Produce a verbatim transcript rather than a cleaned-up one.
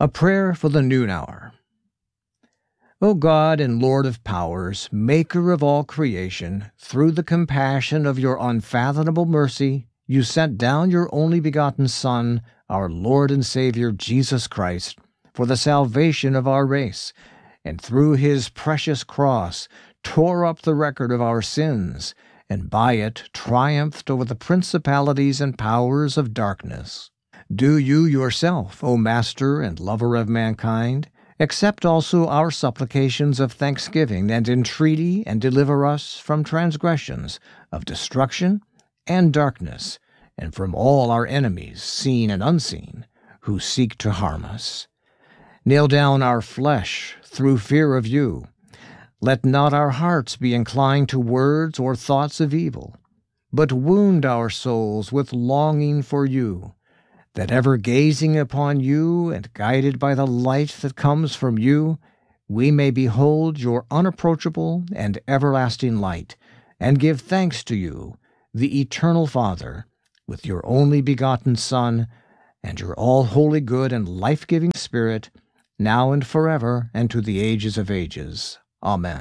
A prayer for the noon hour. O God and Lord of powers, maker of all creation, through the compassion of your unfathomable mercy, you sent down your only begotten Son, our Lord and Savior Jesus Christ, for the salvation of our race, and through his precious cross tore up the record of our sins, and by it triumphed over the principalities and powers of darkness. Do you yourself, O Master and Lover of mankind, accept also our supplications of thanksgiving and entreaty, and deliver us from transgressions, of destruction, and darkness, and from all our enemies, seen and unseen, who seek to harm us. Nail down our flesh through fear of you. Let not our hearts be inclined to words or thoughts of evil, but wound our souls with longing for you, that ever gazing upon you and guided by the light that comes from you, we may behold your unapproachable and everlasting light, and give thanks to you, the eternal Father, with your only begotten Son, and your all-holy good and life-giving Spirit, now and forever, and to the ages of ages. Amen.